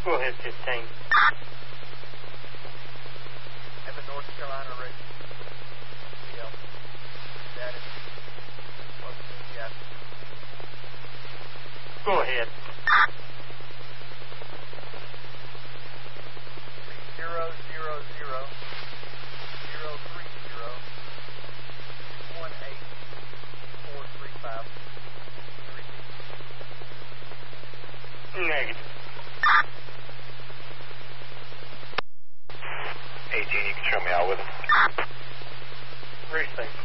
Go ahead, 15. Have a North Carolina ready. CL. Status. Washington, yes. Go ahead. 000 Negative. 18, you can show me out with him. Receive.